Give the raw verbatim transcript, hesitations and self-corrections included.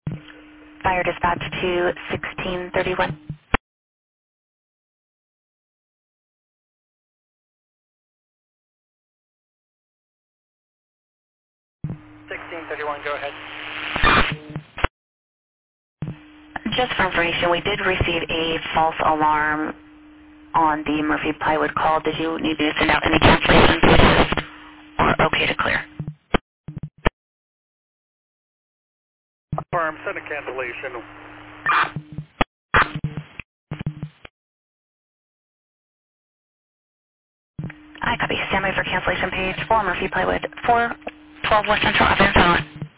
Fire dispatch to sixteen thirty-one. sixteen thirty-one, go ahead. Just for information, we did receive a false alarm on the Murphy Plywood call. Did you need to send out any cancellation notices or okay to clear? Firm, send a cancellation. I copy. Stand by for cancellation page for Murphy Plywood, four twelve West Central Avenue.